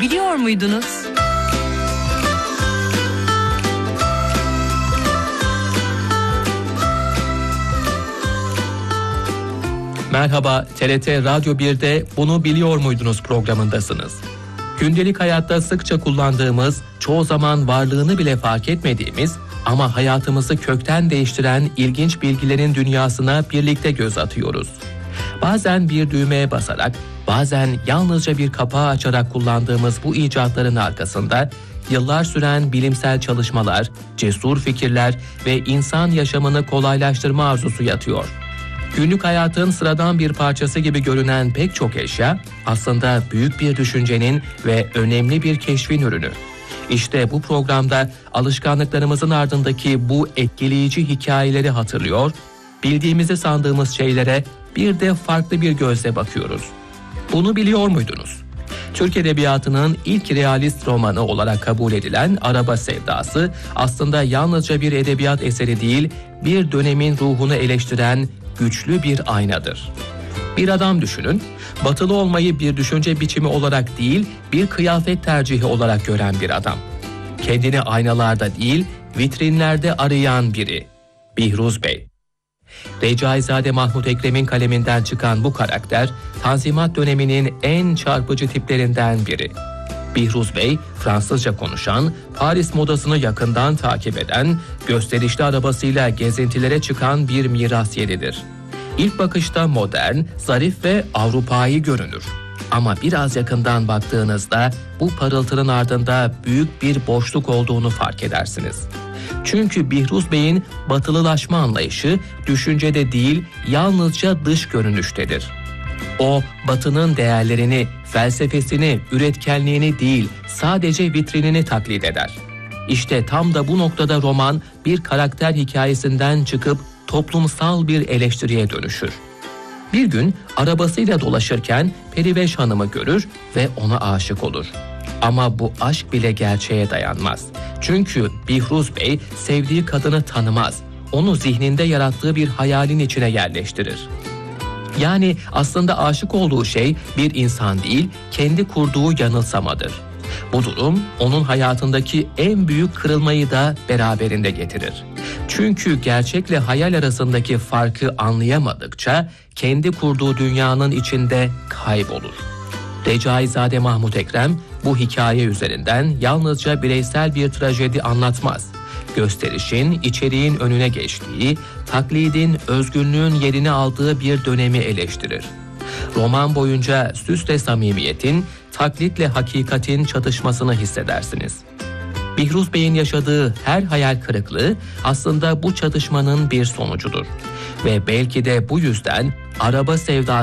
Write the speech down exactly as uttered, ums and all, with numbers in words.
Bunu biliyor muydunuz? Merhaba, T R T Radyo bir'de Bunu Biliyor Muydunuz programındasınız. Gündelik hayatta sıkça kullandığımız, çoğu zaman varlığını bile fark etmediğimiz ama hayatımızı kökten değiştiren ilginç bilgilerin dünyasına birlikte göz atıyoruz. Bazen bir düğmeye basarak, bazen yalnızca bir kapağı açarak kullandığımız bu icatların arkasında yıllar süren bilimsel çalışmalar, cesur fikirler ve insan yaşamını kolaylaştırma arzusu yatıyor. Günlük hayatın sıradan bir parçası gibi görünen pek çok eşya aslında büyük bir düşüncenin ve önemli bir keşfin ürünü. İşte bu programda alışkanlıklarımızın ardındaki bu etkileyici hikayeleri hatırlıyor, bildiğimizi sandığımız şeylere bir de farklı bir gözle bakıyoruz. Bunu biliyor muydunuz? Türk Edebiyatı'nın ilk realist romanı olarak kabul edilen Araba Sevdası aslında yalnızca bir edebiyat eseri değil, bir dönemin ruhunu eleştiren güçlü bir aynadır. Bir adam düşünün, batılı olmayı bir düşünce biçimi olarak değil, bir kıyafet tercihi olarak gören bir adam. Kendini aynalarda değil, vitrinlerde arayan biri. Bihruz Bey. Recaizade Mahmut Ekrem'in kaleminden çıkan bu karakter, Tanzimat döneminin en çarpıcı tiplerinden biri. Bihruz Bey, Fransızca konuşan, Paris modasını yakından takip eden, gösterişli arabasıyla gezintilere çıkan bir mirasyeridir. İlk bakışta modern, zarif ve Avrupâi görünür. Ama biraz yakından baktığınızda bu parıltının ardında büyük bir boşluk olduğunu fark edersiniz. Çünkü Bihruz Bey'in batılılaşma anlayışı düşüncede değil, yalnızca dış görünüştedir. O, Batı'nın değerlerini, felsefesini, üretkenliğini değil, sadece vitrinini taklit eder. İşte tam da bu noktada roman bir karakter hikayesinden çıkıp toplumsal bir eleştiriye dönüşür. Bir gün arabasıyla dolaşırken Periveş Hanım'ı görür ve ona aşık olur. Ama bu aşk bile gerçeğe dayanmaz. Çünkü Bihruz Bey sevdiği kadını tanımaz. Onu zihninde yarattığı bir hayalin içine yerleştirir. Yani aslında aşık olduğu şey bir insan değil, kendi kurduğu yanılsamadır. Bu durum onun hayatındaki en büyük kırılmayı da beraberinde getirir. Çünkü gerçekle hayal arasındaki farkı anlayamadıkça kendi kurduğu dünyanın içinde kaybolur. Recaizade Mahmut Ekrem bu hikaye üzerinden yalnızca bireysel bir trajedi anlatmaz. Gösterişin, içeriğin önüne geçtiği, taklidin, özgünlüğün yerini aldığı bir dönemi eleştirir. Roman boyunca süsle samimiyetin, taklitle hakikatin çatışmasını hissedersiniz. Bihruz Bey'in yaşadığı her hayal kırıklığı aslında bu çatışmanın bir sonucudur. Ve belki de bu yüzden Araba Sevdası